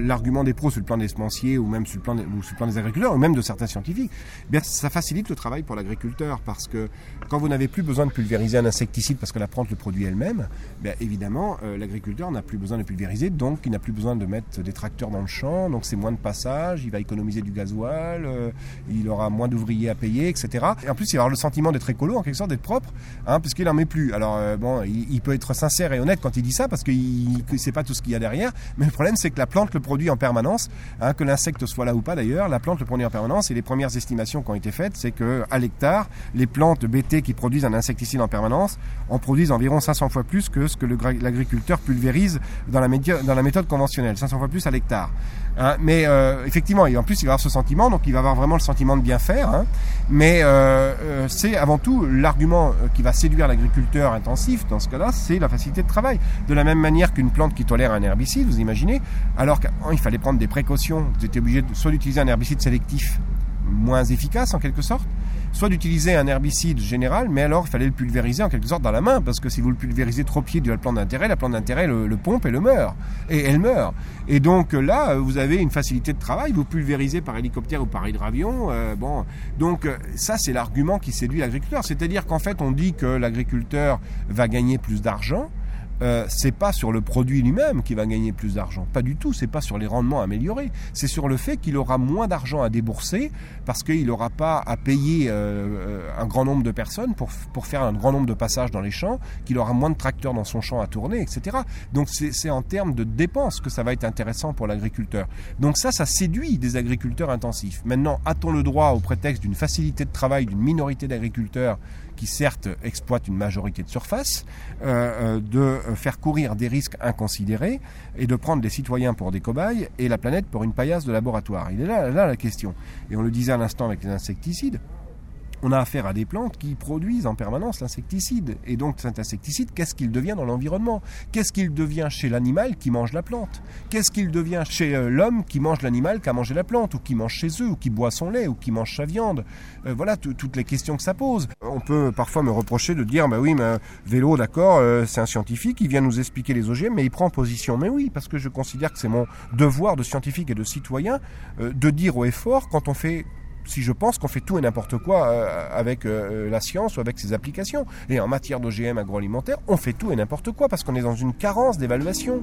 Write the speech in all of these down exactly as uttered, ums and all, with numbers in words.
l'argument des pros sur le plan des semenciers ou même sur le plan des, ou sur le plan des agriculteurs ou même de certains scientifiques, eh bien ça facilite le travail pour l'agriculteur parce que quand vous n'avez plus besoin de pulvériser un insecticide parce que la plante le produit elle-même, bien évidemment euh, l'agriculteur n'a plus besoin de pulvériser, donc il n'a plus besoin de mettre des tracteurs dans le champ, donc c'est moins de passage, il va économiser du gasoil, euh, il aura moins d'ouvriers à payer, et cetera. Et en plus il va avoir le sentiment d'être écolo, en quelque sorte d'être propre, hein, puisqu'il n'en met plus. Alors euh, bon, il, il peut être sincère et honnête quand il dit ça parce qu'il ne sait pas tout ce qu'il y a derrière, mais le problème c'est que la plante le produit en permanence, hein, que l'insecte soit là ou pas d'ailleurs, la plante le produit en permanence et les premières estimations qui ont été faites, c'est qu'à l'hectare, les plantes B T qui produisent un insecticide en permanence en produisent environ cinq cents fois plus que ce que le, l'agriculteur pulvérise dans la, média, dans la méthode conventionnelle, cinq cents fois plus à l'hectare. Hein, mais euh, effectivement, et en plus il va avoir ce sentiment, donc il va avoir vraiment le sentiment de bien faire, hein, mais euh, euh, c'est avant tout l'argument qui va séduire l'agriculteur intensif, dans ce cas-là, c'est la facilité de travail. De la même manière qu'une plante qui tolère un herbicide, vous imaginez, alors qu'il fallait prendre des précautions, vous étiez obligé de, soit d'utiliser un herbicide sélectif moins efficace en quelque sorte, soit d'utiliser un herbicide général, mais alors il fallait le pulvériser en quelque sorte dans la main, parce que si vous le pulvérisez trop pied de la plante d'intérêt, la plante d'intérêt le, le pompe et le meurt, et elle meurt. Et donc là, vous avez une facilité de travail, vous pulvérisez par hélicoptère ou par hydravion, euh, bon, donc ça c'est l'argument qui séduit l'agriculteur, c'est-à-dire qu'en fait on dit que l'agriculteur va gagner plus d'argent. Euh, c'est pas sur le produit lui-même qu'il va gagner plus d'argent, pas du tout, c'est pas sur les rendements améliorés, c'est sur le fait qu'il aura moins d'argent à débourser parce qu'il n'aura pas à payer euh, un grand nombre de personnes pour, pour faire un grand nombre de passages dans les champs, qu'il aura moins de tracteurs dans son champ à tourner, et cetera. Donc c'est, c'est en termes de dépenses que ça va être intéressant pour l'agriculteur. Donc ça, ça séduit des agriculteurs intensifs. Maintenant, a-t-on le droit, au prétexte d'une facilité de travail d'une minorité d'agriculteurs qui certes exploitent une majorité de surface, euh, de faire courir des risques inconsidérés et de prendre les citoyens pour des cobayes et la planète pour une paillasse de laboratoire. Il est là, là la question. Et on le disait à l'instant avec les insecticides, on a affaire à des plantes qui produisent en permanence l'insecticide. Et donc cet insecticide, qu'est-ce qu'il devient dans l'environnement ? Qu'est-ce qu'il devient chez l'animal qui mange la plante ? Qu'est-ce qu'il devient chez euh, l'homme qui mange l'animal qui a mangé la plante ? Ou qui mange chez eux ? Ou qui boit son lait ? Ou qui mange sa viande ? euh, Voilà t- toutes les questions que ça pose. On peut parfois me reprocher de dire, bah oui, mais Vélo, d'accord, euh, c'est un scientifique, il vient nous expliquer les O G M, mais il prend position. Mais oui, parce que je considère que c'est mon devoir de scientifique et de citoyen euh, de dire haut et fort quand on fait... si je pense qu'on fait tout et n'importe quoi euh, avec euh, la science ou avec ses applications. Et en matière d'O G M agroalimentaire, on fait tout et n'importe quoi parce qu'on est dans une carence d'évaluation.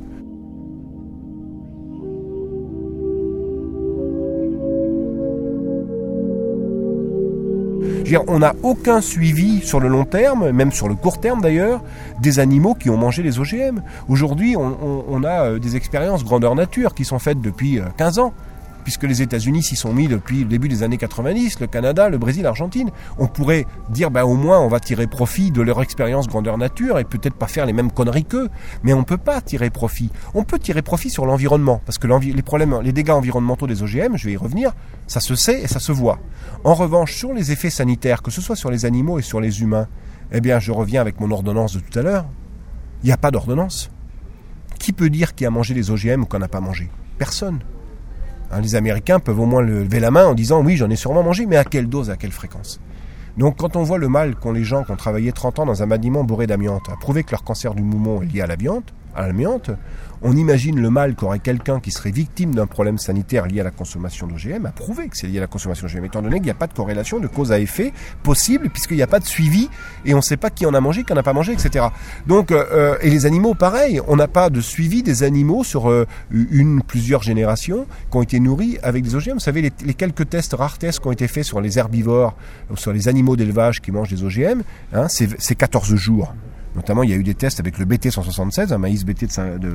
Je veux dire, on n'a aucun suivi sur le long terme, même sur le court terme d'ailleurs, des animaux qui ont mangé les O G M. Aujourd'hui, on, on, on a des expériences grandeur nature qui sont faites depuis quinze ans. Puisque les États-Unis s'y sont mis depuis le début des années quatre-vingt-dix, le Canada, le Brésil, l'Argentine. On pourrait dire, ben, au moins, on va tirer profit de leur expérience grandeur nature et peut-être pas faire les mêmes conneries qu'eux. Mais on ne peut pas tirer profit. On peut tirer profit sur l'environnement, parce que les problèmes, les dégâts environnementaux des O G M, je vais y revenir, ça se sait et ça se voit. En revanche, sur les effets sanitaires, que ce soit sur les animaux et sur les humains, eh bien, je reviens avec mon ordonnance de tout à l'heure. Il n'y a pas d'ordonnance. Qui peut dire qui a mangé les O G M ou qu'on n'a pas mangé ? Personne. Hein, les Américains peuvent au moins lever la main en disant « oui, j'en ai sûrement mangé, mais à quelle dose, à quelle fréquence ?» Donc quand on voit le mal qu'ont les gens qui ont travaillé trente ans dans un bâtiment bourré d'amiante, à prouver que leur cancer du poumon est lié à l'amiante, à l'amiante, on imagine le mal qu'aurait quelqu'un qui serait victime d'un problème sanitaire lié à la consommation d'O G M, à prouver que c'est lié à la consommation d'O G M, étant donné qu'il n'y a pas de corrélation de cause à effet possible, puisqu'il n'y a pas de suivi, et on ne sait pas qui en a mangé, qui n'en a pas mangé, et cetera. Donc, euh, et les animaux, pareil, on n'a pas de suivi des animaux sur euh, une, plusieurs générations qui ont été nourris avec des O G M. Vous savez, les, les quelques tests, rares tests qui ont été faits sur les herbivores, sur les animaux d'élevage qui mangent des O G M, hein, c'est, c'est quatorze jours. Notamment, il y a eu des tests avec le B T cent soixante-seize, un maïs B T de